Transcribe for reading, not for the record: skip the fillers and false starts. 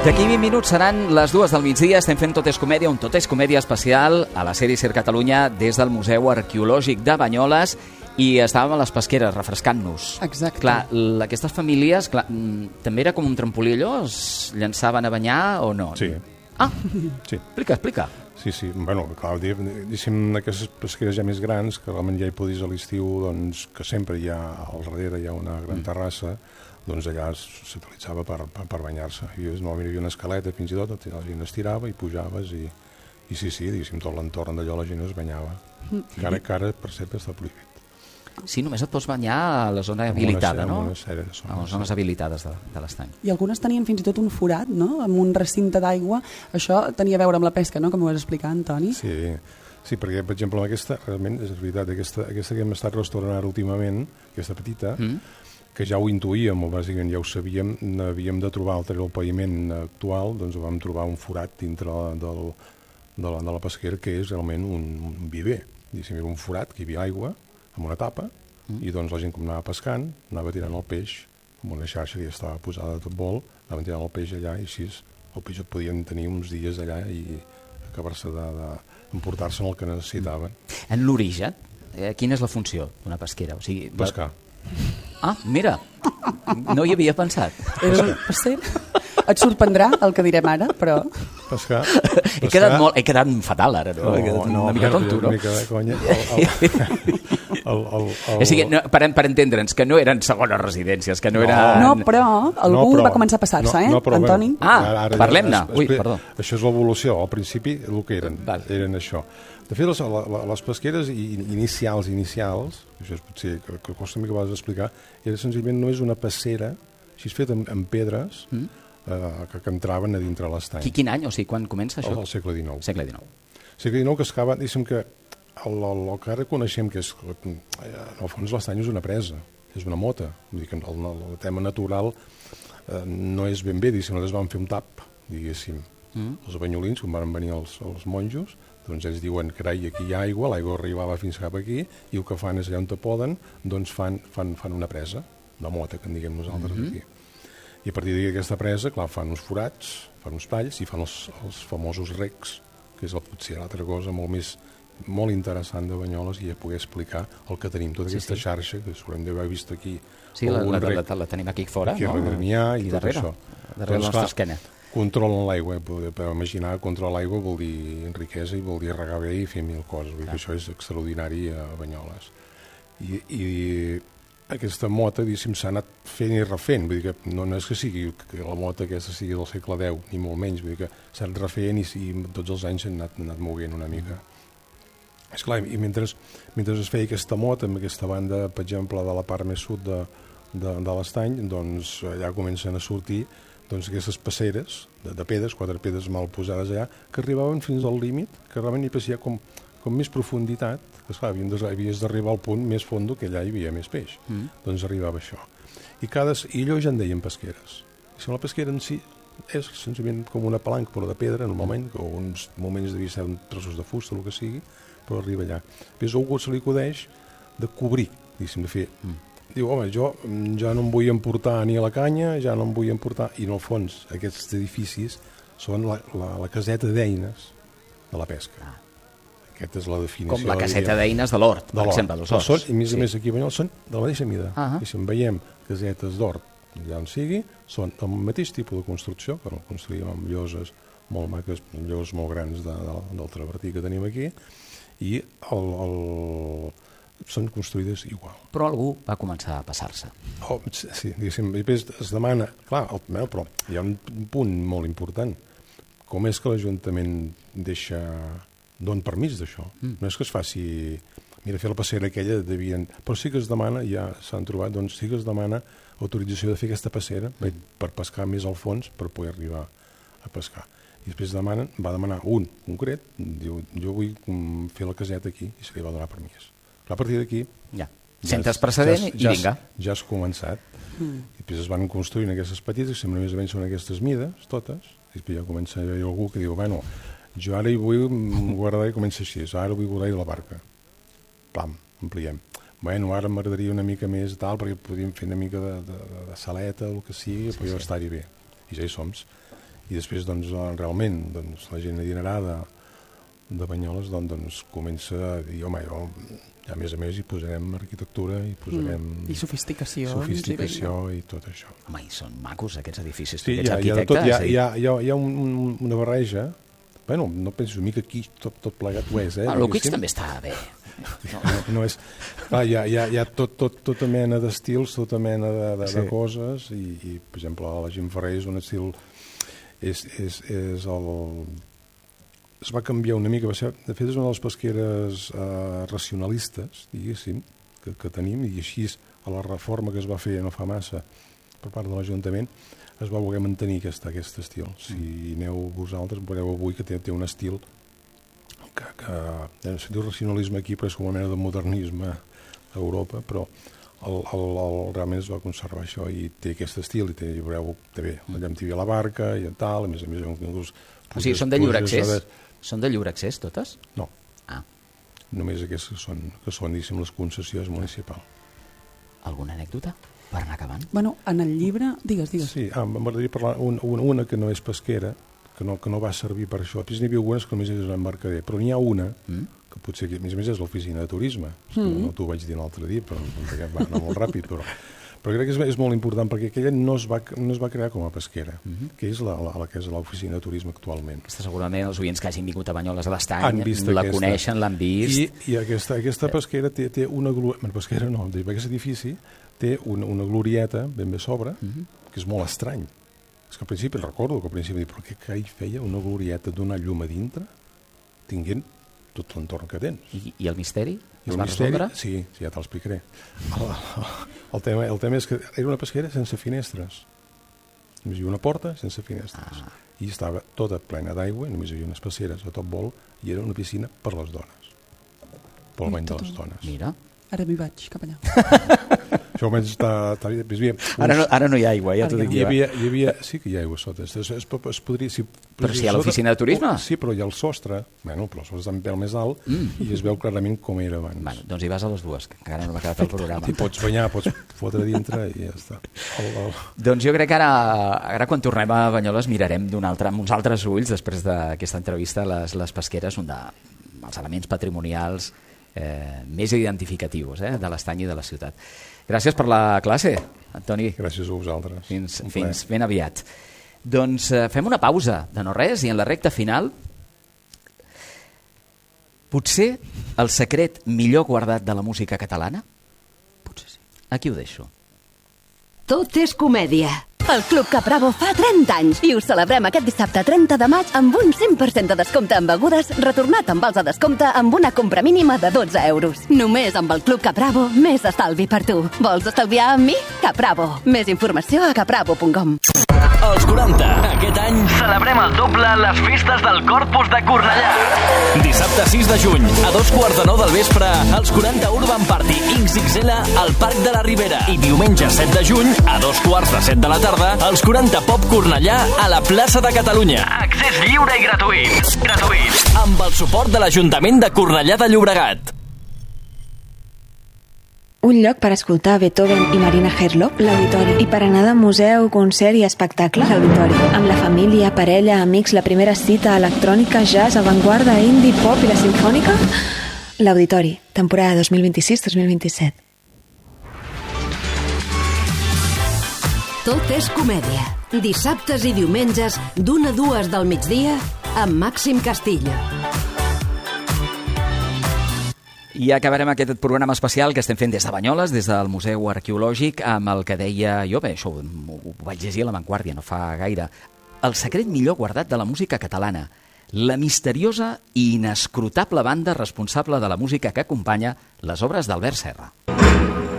D'aquí 20 minuts seran les 2 del migdia. Estem fent Tot és Comèdia, un Tot és Comèdia especial a la sèrie Ser Catalunya des del Museu Arqueològic de Banyoles, i estàvem a les pesqueres refrescant-nos. Exacte. Clar, aquestes famílies, clar, també era com un trampolí allò? Es llançaven a banyar o no? Sí. Ah, Sí. explica. Sí. Bueno, clar, diguéssim, aquestes pesqueres ja més grans, que realment ja hi podies a l'estiu, doncs, que sempre hi ha, al darrere hi ha una gran terrassa, doncs allà s'utilitzava per banyar-se. I normalment hi havia una escaleta fins i tot, la gent estirava i pujaves i sí, diguéssim, tot l'entorn d'allò la gent es banyava. Que ara, per cert, està prohibit. Sí, només et pots banyar a la zona habilitada, no? En una sèrie de zones. A les zones habilitades de l'estany. I algunes tenien fins i tot un forat, no?, amb un recinte d'aigua. Això tenia a veure amb la pesca, no?, com ho vas explicar, Antoni. Sí, perquè, per exemple, aquesta, realment, és veritat, aquesta que hem estat restaurant ara últimament, aquesta petita, que ja ho intuïem, o bàsicament ja ho sabíem, havíem de trobar el paviment actual, doncs vam trobar un forat dintre de la pesquera, que és realment un viver. Era un forat, que hi havia aigua, amb una tapa, i doncs la gent com anava pescant, anava tirant el peix, amb una xarxa que ja estava posada de tot vol, anaven tirant el peix allà, i així el peix et podien tenir uns dies allà i acabar-se d'emportar-se'n el que necessitaven. En l'origen, quina és la funció d'una pesquera? O sigui, Pescar. Ah, mira, no hi havia pensat. Sí. Et sorprendrà el que direm ara, però... Pescar. He quedat fatal ara, no? He quedat una mica tonto, no? Una mica de conya. O sigui, per entendre'ns, que no eren segones residències, que no eren... No, però algú va començar a passar-se, Antoni? Parlem-ne. Ui, perdó. Això és l'evolució. Al principi, el que eren això. De fet, les pesqueres inicials, això és potser que costa una mica a vegades explicar, era senzillament només una passera, així feta amb pedres, que entraven a dintre l'estany. Quin any? O sigui, quan comença això? Al segle XIX. Segle XIX. Segle XIX, que excava, diguéssim que el que ara coneixem, que és, en el fons, l'estany és una presa, és una mota. Vull dir que el tema natural no és ben bé, diguéssim, nosaltres vam fer un tap, diguéssim. Els banyolins, quan van venir els monjos, doncs ells diuen, carai, aquí hi ha aigua, l'aigua arribava fins cap aquí, i el que fan és allà on te poden, doncs fan una presa, una mota, que en diguem nosaltres aquí. I a partir d'aquesta presa, clar, fan uns forats, fan uns talls i fan els famosos recs, que és potser l'altra cosa molt interessant de Banyoles, i a poder explicar el que tenim, tota aquesta xarxa, que s'haurem d'haver vist aquí. Sí, la tenim aquí fora, no? Aquí a Dremià i tot això. Darrere la nostra esquena. Controlen l'aigua, per imaginar que controlar l'aigua vol dir riquesa i vol dir regar bé i fer mil coses, vull dir que això és extraordinari a Banyoles. I aquesta mota, diguéssim, s'ha anat fent i refent, vull dir que no és que la mota aquesta sigui del segle X, ni molt menys, vull dir que s'ha anat refent i tots els anys s'ha anat movent una mica. Esclar, i mentre es feia aquesta mota, amb aquesta banda, per exemple, de la part més sud de l'estany, doncs allà comencen a sortir aquestes passeres de pedres, 4 pedres mal posades allà, que arribaven fins al límit, que realment hi passia com més profunditat, que esclar, havies d'arribar al punt més fondo, que allà hi havia més peix. Doncs arribava això. I allò ja en deien pesqueres. La pesquera en si és senzillament com una palanca, però de pedra, normalment, o uns moments devia ser trossos de fusta, el que sigui, però arriba allà. Després a algú se li acudeix de cobrir, diguéssim, de fer... Diu, home, jo ja no em vull emportar ni a la canya, ja no em vull emportar... I en el fons, aquests edificis són la caseta d'eines de la pesca. Aquesta és la definició. Com la caseta d'eines de l'hort, per exemple, dels horts. I a més aquí a Banyoles són de la mateixa mida. I si en veiem casetes d'hort, allà on sigui, són del mateix tipus de construcció, que no construïm amb lloses molt maques, lloses molt grans del travertí que tenim aquí, i són construïdes igual. Però algú va començar a passar-se. Sí, diguéssim, i després es demana, clar, però hi ha un punt molt important. Com és que l'Ajuntament dona permís d'això? No és que es faci... Mira, fer la passera aquella devien... Però sí que es demana, ja s'han trobat, doncs sí que es demana autorització de fer aquesta passera per pescar més al fons, per poder arribar a pescar. I després va demanar un concret, diu, jo vull fer la caseta aquí, i se li va donar permís. A partir d'aquí... Ja. Sentes precedent i vinga. Ja has començat. I després es van construint aquestes petites, que sempre més o menys són aquestes mides, totes, i després ja comença a haver algú que diu, bueno, jo ara hi vull guardar, i comença així, ara vull guardar de la barca. Pam, ampliem. Bueno, ara m'agradaria una mica més tal, perquè podríem fer una mica de saleta, el que sigui, però jo estar-hi bé. I ja hi som. I després, doncs, realment, doncs, la gent adinerada de Banyoles doncs, comença a dir, home, a més hi posarem arquitectura i posarem... I sofisticació. I tot això. Home, i són macos aquests edificis, sí, aquests arquitectes. Hi ha una barreja. Bueno, no penso que aquí tot plegat ho és. L'Uquix també està bé. No és... Clar, hi ha tota mena d'estils, tota mena de coses, i, per exemple, la Jim Ferrer és un estil... Es va canviar una mica, de fet és una de les pesqueres racionalistes, diguéssim, que tenim, i així a la reforma que es va fer no fa massa per part de l'Ajuntament es va voler mantenir aquest estil. Si aneu vosaltres, veureu avui que té un estil que es diu racionalisme aquí, però és com una mena de modernisme a Europa, però realment es va conservar això i té aquest estil, i veureu també allà amb la barca i tal, a més o sigui, són de lliure accés? Són de lliure accés, totes? No. Només aquestes que són, diguéssim, les concessions municipals. Alguna anècdota per anar acabant? Bueno, en el llibre... Digues. Sí, m'agradaria parlar una que no és pesquera, que no va servir per això. N'hi havia algunes que només és un embarcader, però n'hi ha una que potser, a més és l'oficina de turisme. No t'ho vaig dir l'altre dia, però va anar molt ràpid, però crec que és molt important, perquè aquella no es va crear com a pesquera, que és la que és l'oficina de turisme actualment. Aquesta segurament els oients que hagin vingut a Banyoles a l'Estany la coneixen, l'han vist. I aquesta pesquera té una... Pesquera no, aquest edifici té una glorieta ben bé sobre, que és molt estrany. És que al principi recordo que al principi però què carai feia una glorieta d'una llum a dintre, tinguent tot l'entorn que tens. I el misteri? El misteri, sí, ja te'l explicaré. El tema és que era una pesquera sense finestres. Només hi havia una porta sense finestres. I estava tota plena d'aigua, només hi havia unes passeres a tot vol, i era una piscina per les dones. Pel bany de les dones. Mira. Ara m'hi vaig, cap allà. Això almenys està... Ara no hi ha aigua, ja t'ho dic. Sí que hi ha aigua sota. Es podria... Però si hi ha l'oficina de turisme? Sí, però hi ha el sostre. Bueno, però el sostre està un pèl més alt i es veu clarament com era abans. Bueno, doncs hi vas a les dues, que encara no m'ha quedat el programa. I pots banyar, pots fotre dintre i ja està. Doncs jo crec que ara quan tornem a Banyoles mirarem amb uns altres ulls, després d'aquesta entrevista, les pesqueres, un dels elements patrimonials més identificatius de l'Estany i de la ciutat. Gràcies per la classe, Antoni. Gràcies a vosaltres. Fins ben aviat. Doncs fem una pausa de no res i en la recta final potser el secret millor guardat de la música catalana? Potser sí. Aquí ho deixo. Tot és comèdia. El Club Capravo fa 30 anys i us celebrem aquest dissabte 30 de maig amb un 100% de descompte en begudes retornat amb vals de descompte amb una compra mínima de 12 euros. Només amb el Club Capravo, més estalvi per tu. Vols estalviar amb mi? Capravo. Més informació a capravo.com. Els 40. Aquest any celebrem el doble a les festes del Corpus de Cornellà. Dissabte 6 de juny, a 2:45 del vespre, els 40 Urban Party XXL al Parc de la Ribera. I diumenge 7 de juny, a 2:45 de la tarda, els 40 Pop Cornellà a la plaça de Catalunya. Accés lliure i gratuït. Amb el suport de l'Ajuntament de Cornellà de Llobregat. Un lloc per escoltar Beethoven i Marina Herlock, l'Auditori. I per anar de museu, concert i espectacle, l'Auditori. Amb la família, parella, amics, la primera cita, electrònica, jazz, avantguarda, indie, pop i la simfònica, l'Auditori, temporada 2026-2027. Tot és comèdia. Dissabtes i diumenges, d'1 a 2 del migdia, amb Màxim Castillo. I acabarem aquest programa especial que estem fent des de Banyoles, des del Museu Arqueològic, amb el que deia jo, això ho vaig llegir a La Vanguardia no fa gaire, el secret millor guardat de la música catalana, la misteriosa i inescrutable banda responsable de la música que acompanya les obres d'Albert Serra.